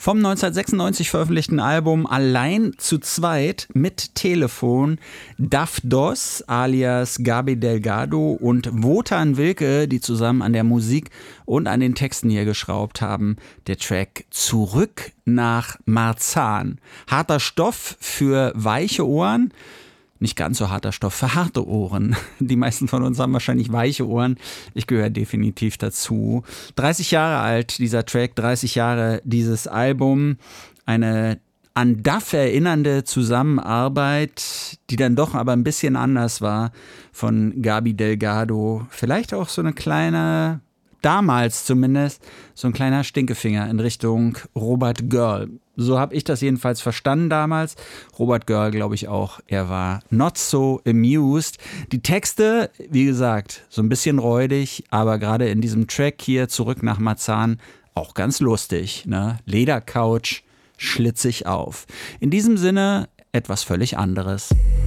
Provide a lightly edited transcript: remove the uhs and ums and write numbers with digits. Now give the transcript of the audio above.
Vom 1996 veröffentlichten Album Allein zu zweit mit Telefon, Daf Dos alias Gabi Delgado und Wotan Wilke, die zusammen an der Musik und an den Texten hier geschraubt haben. Der Track Zurück nach Marzahn. Harter Stoff für weiche Ohren. Nicht ganz so harter Stoff für harte Ohren. Die meisten von uns haben wahrscheinlich weiche Ohren. Ich gehöre definitiv dazu. 30 Jahre alt, dieser Track, 30 Jahre dieses Album. Eine an Daf erinnernde Zusammenarbeit, die dann doch aber ein bisschen anders war von Gabi Delgado. Vielleicht auch so eine kleine, damals zumindest, so ein kleiner Stinkefinger in Richtung Robert Girl. So habe ich das jedenfalls verstanden damals. Robert Girl, glaube ich auch, er war not so amused. Die Texte, wie gesagt, so ein bisschen räudig, aber gerade in diesem Track hier, Zurück nach Marzahn, auch ganz lustig. Ne? Ledercouch, schlitzig auf. In diesem Sinne etwas völlig anderes.